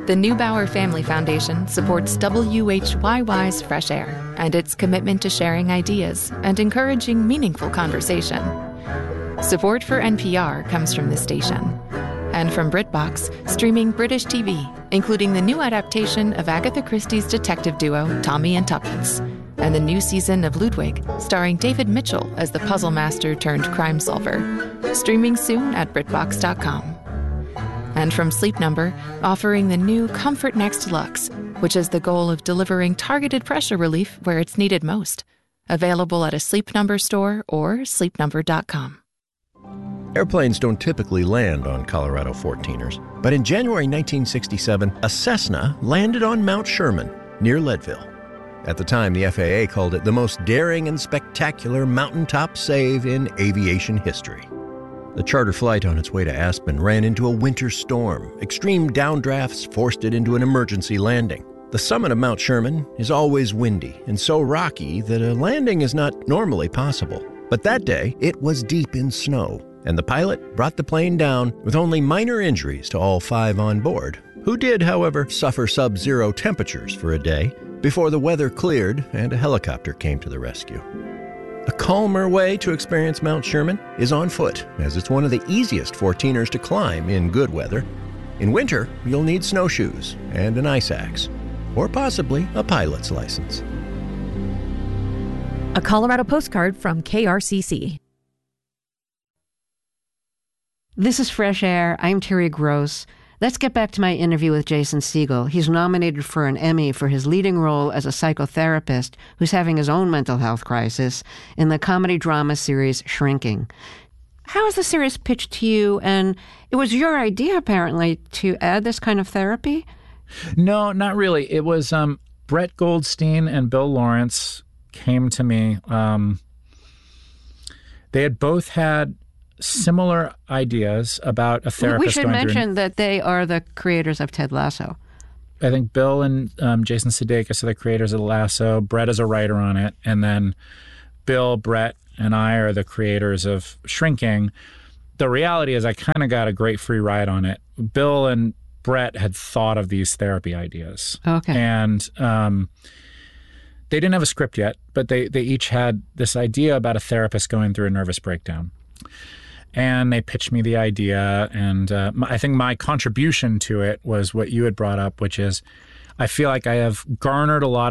The Neubauer Family Foundation supports WHYY's Fresh Air and its commitment to sharing ideas and encouraging meaningful conversation. Support for NPR comes from the station. And from BritBox, streaming British TV, including the new adaptation of Agatha Christie's detective duo Tommy and Tuppence, and the new season of Ludwig, starring David Mitchell as the puzzle master turned crime solver. Streaming soon at BritBox.com. And from Sleep Number, offering the new Comfort Next Luxe, which has the goal of delivering targeted pressure relief where it's needed most. Available at a Sleep Number store or sleepnumber.com. Airplanes don't typically land on Colorado 14ers, but in January 1967, a Cessna landed on Mount Sherman near Leadville. At the time, the FAA called it the most daring and spectacular mountaintop save in aviation history. The charter flight on its way to Aspen ran into a winter storm. Extreme downdrafts forced it into an emergency landing. The summit of Mount Sherman is always windy and so rocky that a landing is not normally possible. But that day, it was deep in snow, and the pilot brought the plane down with only minor injuries to all 5 on board, who did, however, suffer sub-zero temperatures for a day before the weather cleared and a helicopter came to the rescue. A calmer way to experience Mount Sherman is on foot, as it's one of the easiest 14ers to climb in good weather. In winter, you'll need snowshoes and an ice axe, or possibly a pilot's license. A Colorado postcard from KRCC. This is Fresh Air. I'm Terry Gross. Let's get back to my interview with Jason Segel. He's nominated for an Emmy for his leading role as a psychotherapist who's having his own mental health crisis in the comedy-drama series Shrinking. How was the series pitched to you? And it was your idea, apparently, to add this kind of therapy? No, not really. It was Brett Goldstein and Bill Lawrence came to me. They had both had similar ideas about a therapist. We should mention that they are the creators of Ted Lasso. I think Bill and Jason Sudeikis are the creators of Lasso. Brett is a writer on it. And then Bill, Brett, and I are the creators of Shrinking. The reality is I kind of got a great free ride on it. Bill and Brett had thought of these therapy ideas. Okay. And they didn't have a script yet, but they each had this idea about a therapist going through a nervous breakdown. And they pitched me the idea, and I think my contribution to it was what you had brought up, which is I feel like I have garnered a lot